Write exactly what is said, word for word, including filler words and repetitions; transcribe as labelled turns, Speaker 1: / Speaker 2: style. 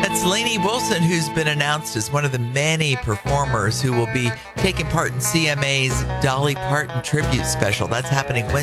Speaker 1: That's Lainey Wilson, who's been announced as one of the many performers who will be taking part in C M A's Dolly Parton tribute special. That's happening Wednesday.